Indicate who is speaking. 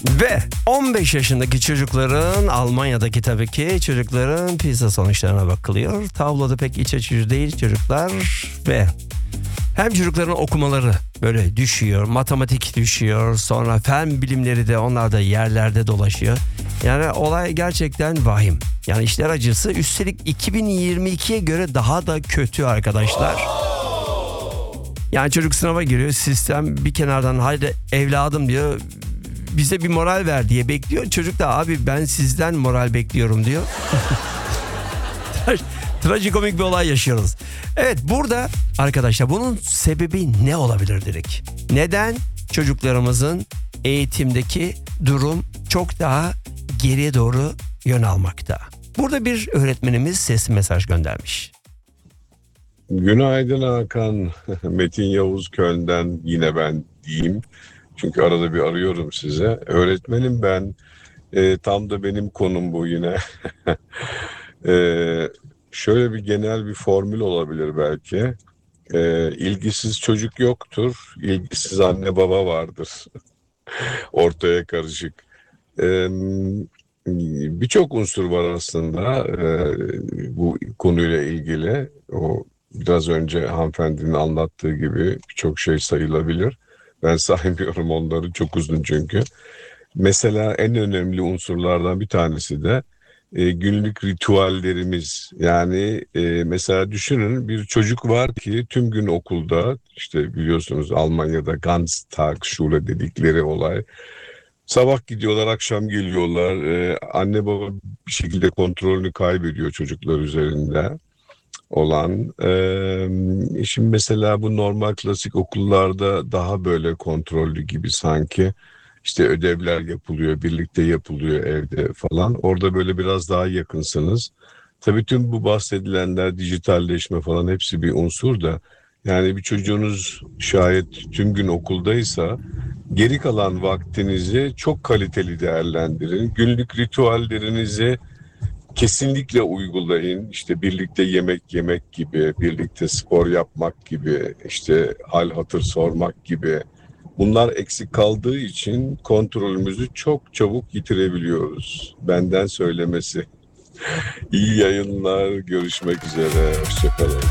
Speaker 1: Ve 15 yaşındaki çocukların, Almanya'daki tabii ki çocukların PISA sonuçlarına bakılıyor. Tabloda pek iç açıcı değil çocuklar ve hem çocukların okumaları böyle düşüyor, matematik düşüyor, sonra fen bilimleri de onlar da yerlerde dolaşıyor. Yani olay gerçekten vahim. Yani işler acısı, üstelik 2022'ye göre daha da kötü arkadaşlar. Yani çocuk sınava giriyor, sistem bir kenardan haydi evladım diyor, bize bir moral ver diye bekliyor. Çocuk da abi ben sizden moral bekliyorum diyor. Trajikomik bir olay yaşıyoruz. Evet, burada arkadaşlar bunun sebebi ne olabilir dedik. Neden çocuklarımızın eğitimdeki durum çok daha geriye doğru yön almakta? Burada bir öğretmenimiz sesli mesaj göndermiş.
Speaker 2: Günaydın Hakan. Metin Yavuz Köln'den yine ben diyeyim. Çünkü arada bir arıyorum size. Öğretmenim ben. Tam da benim konum bu yine. Şöyle bir genel bir formül olabilir belki. İlgisiz çocuk yoktur. İlgisiz anne baba vardır. Ortaya karışık. Ee, Birçok unsur var aslında bu konuyla ilgili. O biraz önce hanımefendinin anlattığı gibi birçok şey sayılabilir. Ben saymıyorum onları, çok uzun çünkü. Mesela en önemli unsurlardan bir tanesi de günlük ritüellerimiz. Yani mesela düşünün, bir çocuk var ki tüm gün okulda, işte biliyorsunuz Almanya'da Ganztagsschule dedikleri olay. Sabah gidiyorlar, akşam geliyorlar. Anne baba bir şekilde kontrolünü kaybediyor çocuklar üzerinde olan. Şimdi mesela bu normal klasik okullarda daha böyle kontrollü gibi sanki. İşte ödevler yapılıyor, birlikte yapılıyor evde falan. Orada böyle biraz daha yakınsınız. Tabii tüm bu bahsedilenler, dijitalleşme falan hepsi bir unsur da. Yani bir çocuğunuz şayet tüm gün okuldaysa geri kalan vaktinizi çok kaliteli değerlendirin. Günlük ritüellerinizi kesinlikle uygulayın. İşte birlikte yemek yemek gibi, birlikte spor yapmak gibi, işte hal hatır sormak gibi. Bunlar eksik kaldığı için kontrolümüzü çok çabuk yitirebiliyoruz. Benden söylemesi. İyi yayınlar, görüşmek üzere, hoşça kalın.